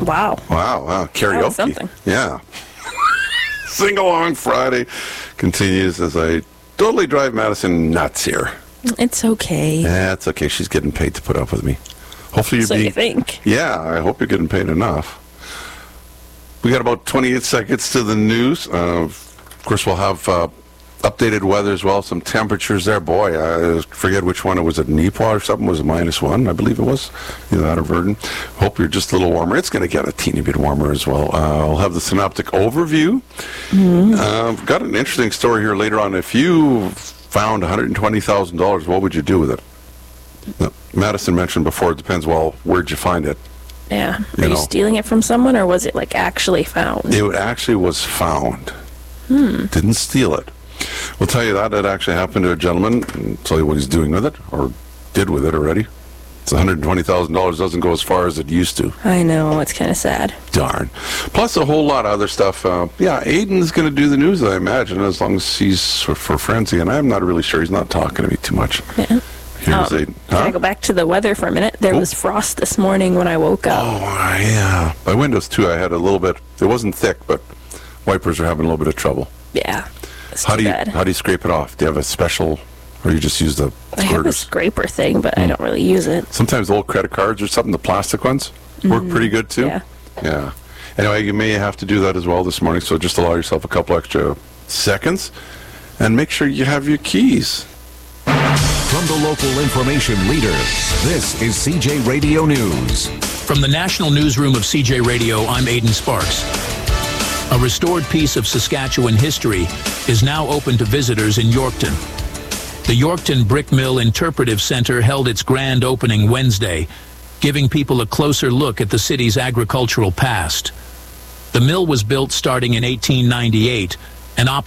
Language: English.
Wow. Karaoke. That's something. Yeah. Sing Along Friday continues as I totally drive Madison nuts here. It's okay. Yeah, it's okay. She's getting paid to put up with me. Hopefully you're So you think? Yeah, I hope you're getting paid enough. We got about 28 seconds to the news. Of course, we'll have updated weather as well. Some temperatures there. Boy, I forget which one it was at Neepawa or something. Was it -1? I believe it was. Either that or Verdun. Hope you're just a little warmer. It's going to get a teeny bit warmer as well. I'll have the synoptic overview. I've got an interesting story here later on. If you found $120,000, what would you do with it? Now, Madison mentioned before, it depends, well, where'd you find it? Yeah. Are you stealing it from someone, or was it like actually found? It actually was found. Didn't steal it. We'll tell you that. It actually happened to a gentleman. And tell you what he's doing with it, or did with it already. It's $120,000 doesn't go as far as it used to. I know. It's kind of sad. Darn. Plus a whole lot of other stuff. Aiden's going to do the news, I imagine, as long as he's for Frenzy. And I'm not really sure. He's not talking to me too much. Yeah. Here's Aiden. Can I go back to the weather for a minute? There was frost this morning when I woke up. Oh, yeah. My windows, too, I had a little bit. It wasn't thick, but wipers are having a little bit of trouble. Yeah. It's How too do bad. you scrape it off? Do you have a special, or you just use the I have a squirters? scraper thing, but I don't really use it. Sometimes old credit cards or something, the plastic ones, work pretty good, too. Yeah. Yeah. Anyway, you may have to do that as well this morning, so just allow yourself a couple extra seconds, and make sure you have your keys. From the local information leader, this is CJ Radio News. From the National Newsroom of CJ Radio, I'm Aidan Sparks. A restored piece of Saskatchewan history is now open to visitors in Yorkton. The Yorkton Brick Mill Interpretive Center held its grand opening Wednesday, giving people a closer look at the city's agricultural past. The mill was built starting in 1898 and